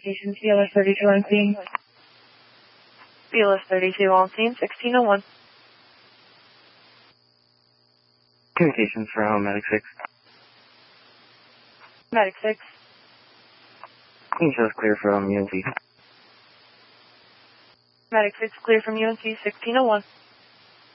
Communications, BLS 32 on scene. BLS 32 on scene, 1601. Communications from Medic 6. Medic 6. Can you show us clear from UNC? Medic 6 clear from UNC, 1601.